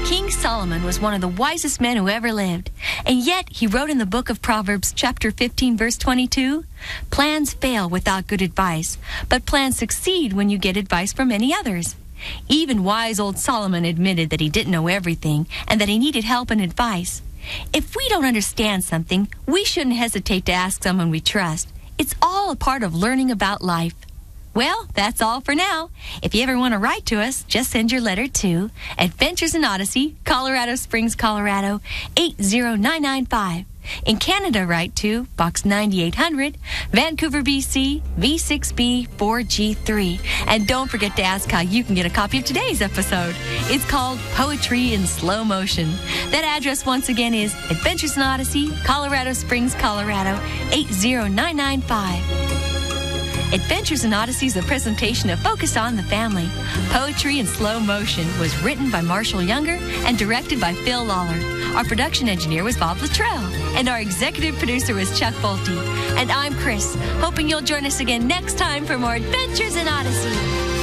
King Solomon was one of the wisest men who ever lived, and yet he wrote in the book of Proverbs, chapter 15, verse 22, "Plans fail without good advice, but plans succeed when you get advice from many others." Even wise old Solomon admitted that he didn't know everything and that he needed help and advice. If we don't understand something, we shouldn't hesitate to ask someone we trust. It's all a part of learning about life. Well, that's all for now. If you ever want to write to us, just send your letter to Adventures in Odyssey, Colorado Springs, Colorado, 80995. In Canada, write to Box 9800, Vancouver, BC, V6B 4G3. And don't forget to ask how you can get a copy of today's episode. It's called Poetry in Slow Motion. That address once again is Adventures in Odyssey, Colorado Springs, Colorado, 80995. Adventures in Odyssey is a presentation of Focus on the Family. Poetry in Slow Motion was written by Marshall Younger and directed by Phil Lawler. Our production engineer was Bob Luttrell, and our executive producer was Chuck Bolte. And I'm Chris, hoping you'll join us again next time for more Adventures in Odyssey.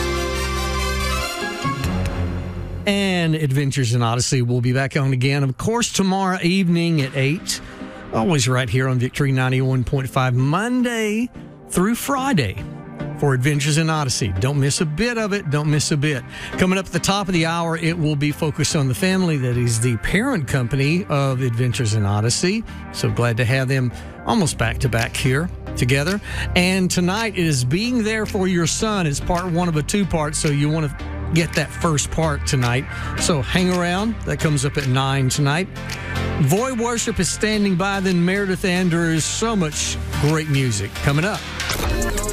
And Adventures in Odyssey will be back on again, of course, tomorrow evening at 8. Always right here on Victory 91.5, Monday through Friday for Adventures in Odyssey. Don't miss a bit of it. Don't miss a bit. Coming up at the top of the hour, it will be Focus on the Family. That is the parent company of Adventures in Odyssey. So glad to have them almost back to back here together. And tonight is Being There for Your Son. It's part one of a two-part, so you want to get that first part tonight. So hang around. That comes up at 9 tonight. Voy Worship is standing by, then Meredith Andrews. So much great music coming up.